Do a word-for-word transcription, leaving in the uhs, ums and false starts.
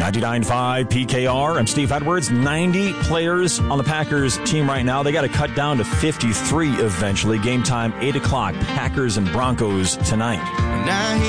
ninety-nine point five P K R. I'm Steve Edwards. ninety players on the Packers team right now. They got to cut down to fifty-three eventually. Game time, eight o'clock. Packers and Broncos tonight.